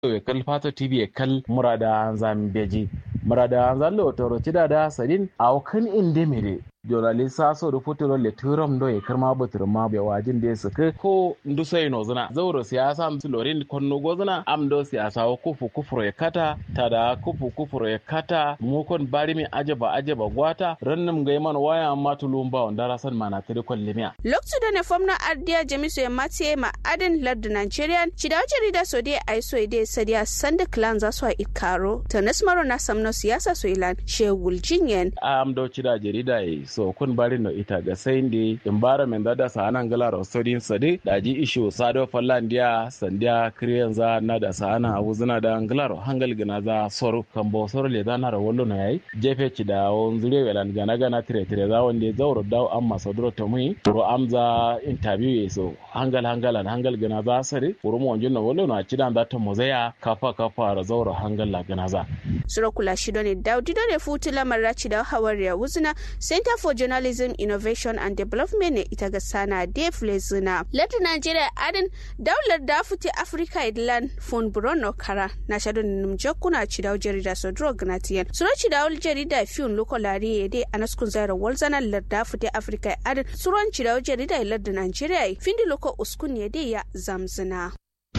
kal fata tv kal murada zam beji murada zallo toro tida da sadin awkan inde mere jorale saso da fotoro le turam do e karma batur ma be wajin da suka ko ndusai no zuna zauro siyasa am lorin konno gozuna am do siyasa ko kufu kufuro ya kata tada kufu kufuro ya kata mu kon bari mi ajaba gwata rannum ga man waya amma tulumba on darasan mana tare kollemiya loktu da ne famna ardiya jamisu ya matiye ma adin lardu nigerian cidawo jarida so dai ai so dai sadiya sanda clan za su ikaro tanas na samno siyasa so ilan shegul jinyen am do cida jarida so kun bari no ita ga saindi environment da sa anan gala rostodin sade daji ishu sado fallandia sandia kriyanza na da sa ana awuzuna da anglaro hangal gana za soru kambo soru le da na rawollo na yayi jefe ci da on zure welan gana tire za wanda zauro daw amma sadro to mu ro amza interview so hangal gana za sare urumo onjin na wollo na ci dan da to mozaya kafa ra zauro hangal la gana za surakula shidone daudi done futula marachi da hawariya wuzuna Center for Journalism, Innovation and Development ne ita ga sana Dave Lezina. Lati Nigeria adin daular da futi Africa Idland fon Bruno Kara na shadon numjo kuna cidau jarida so drug natiyan. Sura cidau jarida fiun lokolari yede anaskun zaira walzana larda futi Africa adin suran cidau jarida larda Nigeria findi loko uskun yede ya zamzina.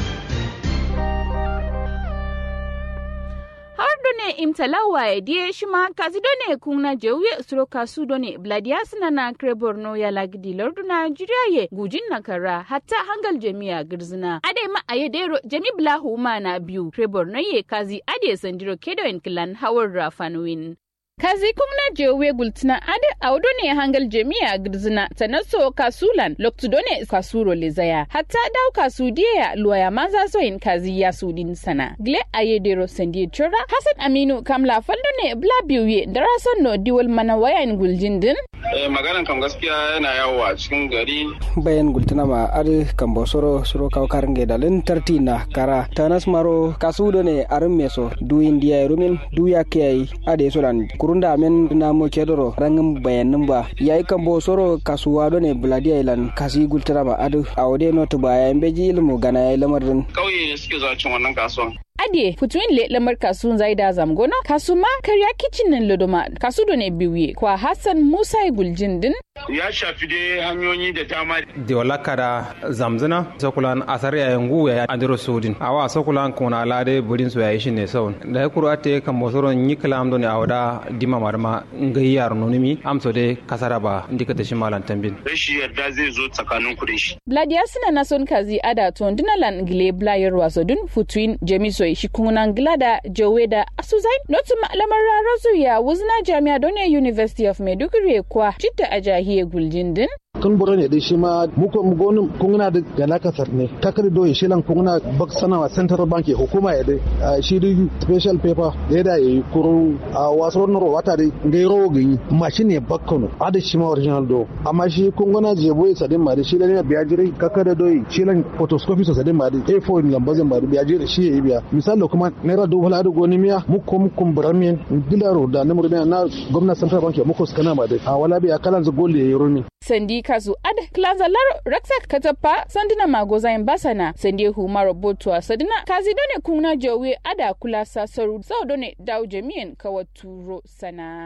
Done imtalawa edie shima kazi done kuna jewe suro kasu done bladiasna na kreborno ya lagdi lordu na jiriye gujin na kara hatta hangal jami'a girzina ade ma ayedero jami blahu ma na biyu kreborno ye kazi ade sandiro kedo en clan hawar rafanwin kazi kumna jewe gultina ade awdone hangal jami'a girzina tanaso kasulan loktudone kasuro lezaya hatta daw kasudiya luaya maza so in kazi ya sudin sana gle ayedero sandi chora hasan aminu kamla faldone blabiwe darason no diwal mana wayan guljindin maganan kam gaskiya yana yawo a cikin gari bayan gultina ma ade kambo soro kaw karnge dalen tartina kara tanas maro kasudone arum meso du india rumin du yakay ade solan kurunda men na mo kedoro rangam bayanin ba yayi kambo soro kasuwa done bladi island kasi gultina ma ade awde not baya beji ilmu gana yayi lamarin kauye suke zuwa cin wannan kasuwan ade futuin le lamar kasun zaida zamgono kasuma karya kitchen lodoma kasudo ne biwiye kwa Hassan Musa Guljindin ya shafi dai hanyoyi da dama da walaka da zamzina sokulan asari ya yangu ya andiro sudin awa sokulan kona alade burin su yayi shine saun da ya kuru ate kan mosoron yi kalam do ne awda dima marma ngai yar nonimi amso de kasara ba ndika ta shimalan tambin shi yadda zai zo tsakanin ku da shi Bladia sina nason kazi ada to dinalan gile blayer wasodun futuin jemiso shi kunan glada joweda asuzai notu malamar razu ya wuzna jami'a done University of Maiduguri kwa jidda ajahiye guljindin kun boro ne dai shi ma muko mugonin kunguna da galaka sarne takari do shi lan kunguna bak sanawa central bank hukuma ya dai shi dai special paper da da yi kuru a waso no wata dai ngairo gani machine bakkono ada shi ma original do amma shi kunguna jebo ya sadin ma da shi ne biya jiri kakada do shi lan photoscopy so sadin ma da A4 lambazin ma da biya jiri shi ya biya misali kuma naira do wala da goni miya muko buramin dilaro da namur na gwamnati central bank muko skana ma da a wala biya kalan zagole ya yi rumi Sandi kazu ad klanzalar raksak katapa sandina magoza imbasana sandi huma robotwa sadina kazi done kuna jowe ada kula sasaru sau done daw jami'in kawaturo sana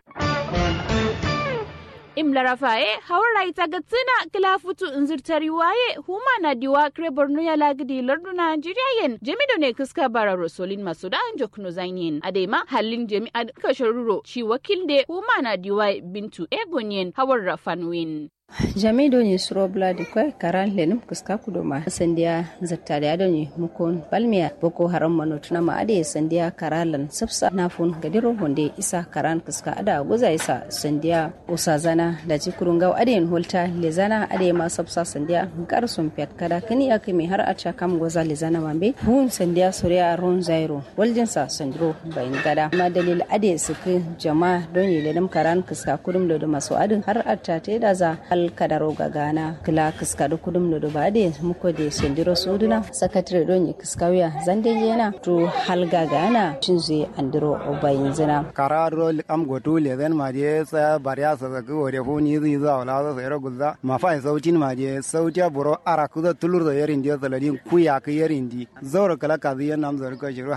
imlarafae hawara ita gatsina kila futu inzirtari waye huma na diwa kreborno ya lagdi lardu Najeriya jami'do ne kuska bara rosolin masuda jokno zainin adema halin jami'a kasharuro shi wakilde huma na diwa bintu egonyen hawara fanwin Jamido ni suro bladi kwa karan lenum kuska kudoma sandiya zattari adoni mukon balmiya boko haram manotuna ma ade sandiya karalan sabsa nafun gadiro honde isa karan kuska ada goza isa sandiya usazana da jikurungaw ade holta lezana ade ma sabsa sandiya garsun pet kada kani akimi har acha kam goza lezana mambe hun sandiya suriya ron zairo waljinsa sandro bayin gada ma dalil ade suke jama don yi lenum karan kuska kudum da maso adin har acha te da za hal kadaro gagana kila kiska da kudum no do bade muko de sendiro suduna sakatare don kiskawiya zande yana to hal gagana shinze andiro obayin zina kararo am gotu le den ma je sa bariya sa ga ore foni zi za wala za sai ragulza ma fa sautin ma je sautia buro ara kuza tulur da yarin dia zaladin kuya ka yarin di zaura kala kazi yan nam zar ka